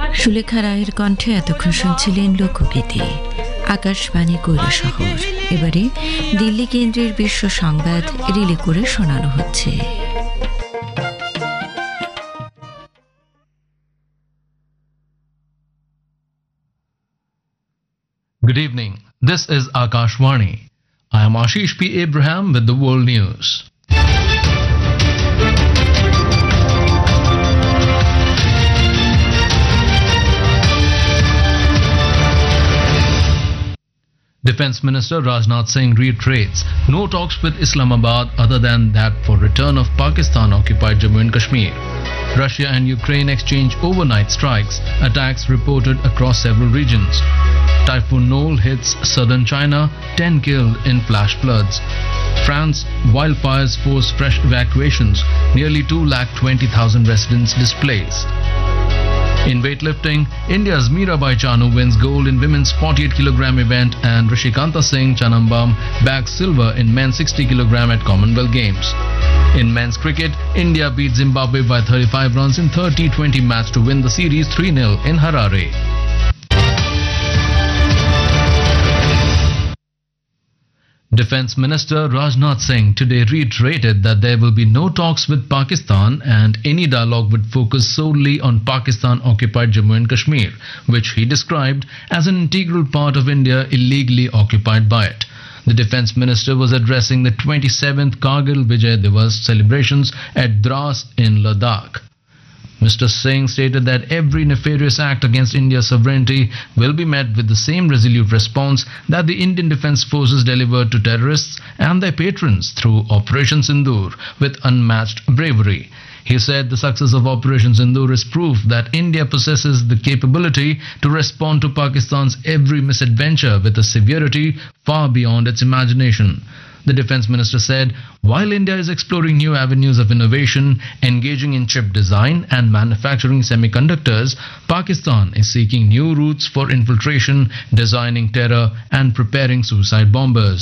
সুলেখা রায়ের কণ্ঠে এতক্ষণ শুনছিলেন লোকগীতি। আকাশবাণী কৈলাসহর। এবারে দিল্লি কেন্দ্রের বিশ্ব সংবাদ রিলে করে শোনানো হচ্ছে। Good evening. This is Akashvani. I am Ashish P. Abraham with the world news. Defense Minister Rajnath Singh reiterates no talks with Islamabad other than that for return of Pakistan-occupied Jammu and Kashmir. Russia and Ukraine exchange overnight strikes, attacks reported across several regions. Typhoon Noel hits southern China, 10 killed in flash floods. France, wildfires force fresh evacuations, nearly 220,000 residents displaced. In weightlifting, India's Mirabai Chanu wins gold in women's 48kg event and Rishikanta Singh Chanambam bags silver in men's 60kg at Commonwealth Games. In men's cricket, India beat Zimbabwe by 35 runs in 30-20 match to win the series 3-0 in Harare. Defense Minister Rajnath Singh today reiterated that there will be no talks with Pakistan and any dialogue would focus solely on Pakistan-occupied Jammu and Kashmir, which he described as an integral part of India illegally occupied by it. The Defense Minister was addressing the 27th Kargil Vijay Divas celebrations at Dras in Ladakh. Mr. Singh stated that every nefarious act against India's sovereignty will be met with the same resolute response that the Indian Defence Forces delivered to terrorists and their patrons through Operation Sindoor with unmatched bravery. He said the success of Operation Sindoor is proof that India possesses the capability to respond to Pakistan's every misadventure with a severity far beyond its imagination. The Defence Minister said, while India is exploring new avenues of innovation, engaging in chip design and manufacturing semiconductors, Pakistan is seeking new routes for infiltration, designing terror and preparing suicide bombers.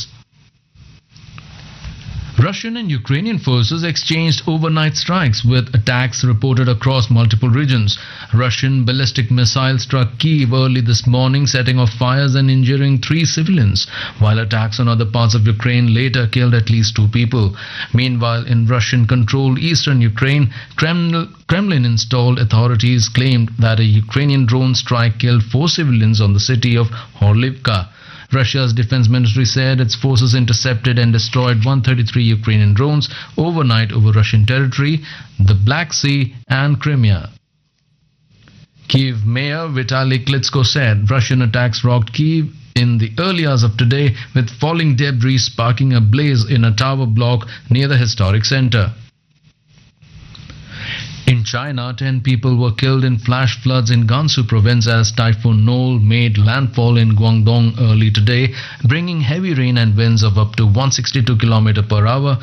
Russian and Ukrainian forces exchanged overnight strikes with attacks reported across multiple regions. Russian ballistic missiles struck Kyiv early this morning, setting off fires and injuring 3 civilians, while attacks on other parts of Ukraine later killed at least 2 people. Meanwhile, in Russian-controlled eastern Ukraine, Kremlin-installed authorities claimed that a Ukrainian drone strike killed 4 civilians on the city of Horlivka. Russia's defense ministry said its forces intercepted and destroyed 133 Ukrainian drones overnight over Russian territory, the Black Sea and Crimea. Kyiv Mayor Vitaly Klitschko said Russian attacks rocked Kyiv in the early hours of today with falling debris sparking a blaze in a tower block near the historic center. In China, 10 people were killed in flash floods in Gansu province as Typhoon Noel made landfall in Guangdong early today, bringing heavy rain and winds of up to 162 km per hour